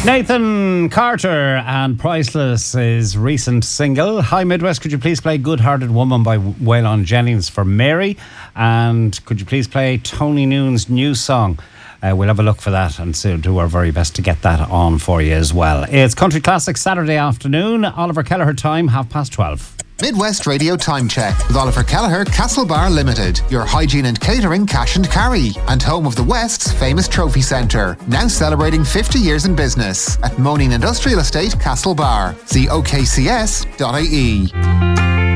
Nathan Carter and Priceless's recent single. Hi Midwest, could you please play Good Hearted Woman by Waylon Jennings for Mary? And could you please play Tony Noon's new song? We'll have a look for that and so do our very best to get that on for you as well. It's Country Classics Saturday afternoon. Oliver Kelleher time, 12:30. Midwest Radio Time Check with Oliver Kelleher, Castlebar Limited, your hygiene and catering cash and carry, and home of the West's famous trophy centre, now celebrating 50 years in business at Moaning Industrial Estate, Castlebar. See okcs.ie.